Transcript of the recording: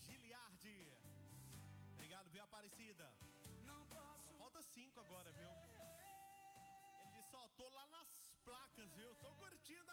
Giliardi. Obrigado, viu, Aparecida? Falta 5 agora, viu? Ele disse, ó, tô lá nas placas, viu? Tô curtindo